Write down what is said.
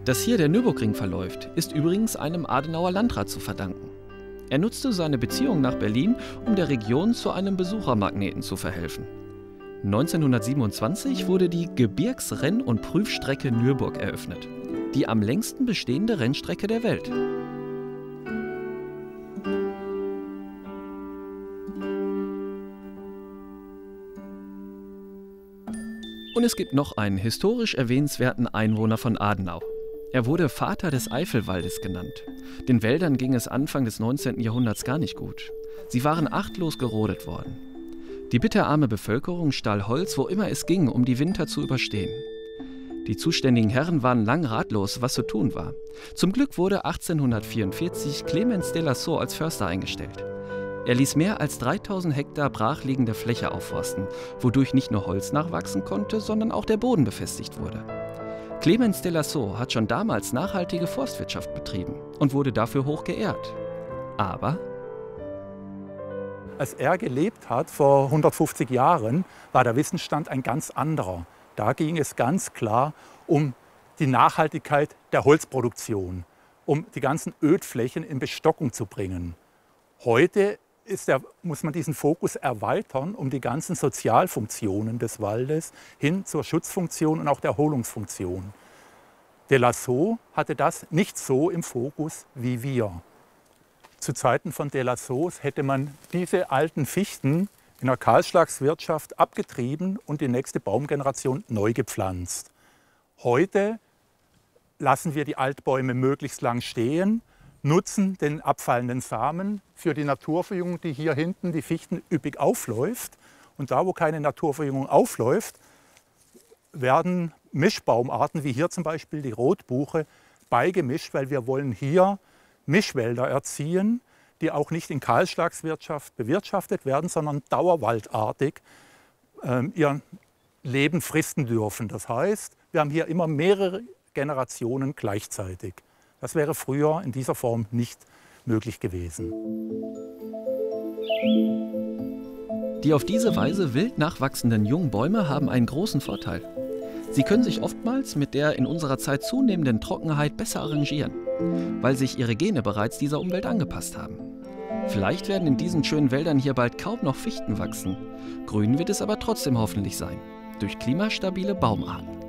Dass hier der Nürburgring verläuft, ist übrigens einem Adenauer Landrat zu verdanken. Er nutzte seine Beziehung nach Berlin, um der Region zu einem Besuchermagneten zu verhelfen. 1927 wurde die Gebirgsrenn- und Prüfstrecke Nürburg eröffnet, die am längsten bestehende Rennstrecke der Welt. Und es gibt noch einen historisch erwähnenswerten Einwohner von Adenau. Er wurde Vater des Eifelwaldes genannt. Den Wäldern ging es Anfang des 19. Jahrhunderts gar nicht gut. Sie waren achtlos gerodet worden. Die bitterarme Bevölkerung stahl Holz, wo immer es ging, um die Winter zu überstehen. Die zuständigen Herren waren lang ratlos, was zu tun war. Zum Glück wurde 1844 Clemens de Lassault als Förster eingestellt. Er ließ mehr als 3000 Hektar brachliegende Fläche aufforsten, wodurch nicht nur Holz nachwachsen konnte, sondern auch der Boden befestigt wurde. Clemens de Lassault hat schon damals nachhaltige Forstwirtschaft betrieben und wurde dafür hoch geehrt. Aber als er gelebt hat, vor 150 Jahren, war der Wissensstand ein ganz anderer. Da ging es ganz klar um die Nachhaltigkeit der Holzproduktion, um die ganzen Ödflächen in Bestockung zu bringen. Heute muss man diesen Fokus erweitern um die ganzen Sozialfunktionen des Waldes hin zur Schutzfunktion und auch der Erholungsfunktion. De Lassault hatte das nicht so im Fokus wie wir. Zu Zeiten von de Lassault hätte man diese alten Fichten in der Kahlschlagswirtschaft abgetrieben und die nächste Baumgeneration neu gepflanzt. Heute lassen wir die Altbäume möglichst lang stehen, nutzen den abfallenden Samen für die Naturverjüngung, die hier hinten die Fichten üppig aufläuft. Und da, wo keine Naturverjüngung aufläuft, werden Mischbaumarten, wie hier zum Beispiel die Rotbuche, beigemischt, weil wir wollen hier Mischwälder erziehen, die auch nicht in Kahlschlagswirtschaft bewirtschaftet werden, sondern dauerwaldartig ihr Leben fristen dürfen. Das heißt, wir haben hier immer mehrere Generationen gleichzeitig. Das wäre früher in dieser Form nicht möglich gewesen. Die auf diese Weise wild nachwachsenden jungen Bäume haben einen großen Vorteil. Sie können sich oftmals mit der in unserer Zeit zunehmenden Trockenheit besser arrangieren, weil sich ihre Gene bereits dieser Umwelt angepasst haben. Vielleicht werden in diesen schönen Wäldern hier bald kaum noch Fichten wachsen. Grün wird es aber trotzdem hoffentlich sein, durch klimastabile Baumarten.